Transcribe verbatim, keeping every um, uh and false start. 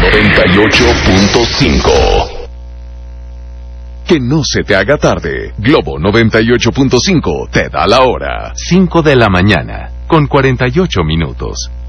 noventa y ocho punto cinco. Que no se te haga tarde. Globo noventa y ocho punto cinco te da la hora. cinco de la mañana, con cuarenta y ocho minutos.